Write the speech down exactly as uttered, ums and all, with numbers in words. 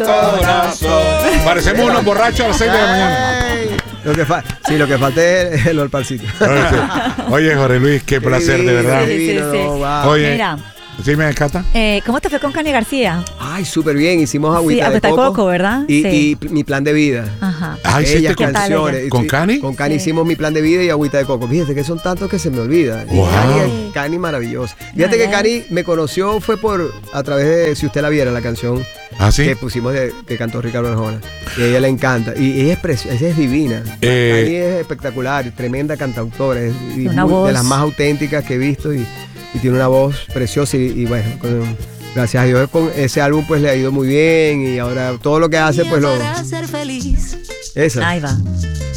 corazón. Parecemos unos borrachos a las seis de la mañana. Lo que fa sí, lo que falta es el olpalcito. Oye, Jorge Luis, qué placer, de verdad. Sí, sí, sí. Wow. Oye, mira. ¿Sí me Cata? Eh, ¿Cómo te fue con Cani García? Ay, súper bien. Hicimos agüita sí, de coco, coco, ¿verdad? Y, sí. y mi plan de vida. Ajá. Ay, sí, Ellas con, canciones. ¿Con Cani? Con Cani sí. hicimos mi plan de vida y agüita de coco. Fíjate que son tantos que se me olvida. Wow. Cani, Cani maravillosa. Fíjate Ay, que Cani me conoció fue por a través de, si usted la viera, la canción ¿Ah, sí? que pusimos de, que cantó Ricardo Arjona. Y a ella le encanta. Y ella es preciosa, ella es divina. Eh, Cani es espectacular, tremenda cantautora. Es y una muy, voz. de las más auténticas que he visto y, y tiene una voz preciosa y, y bueno, con, gracias a Dios con ese álbum pues le ha ido muy bien y ahora todo lo que hace pues lo... Para ser feliz. Esa. Ahí va.